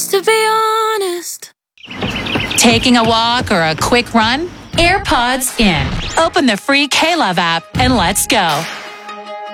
Just to be honest. Taking a walk or a quick run? AirPods in. Open the free K-Love app and let's go.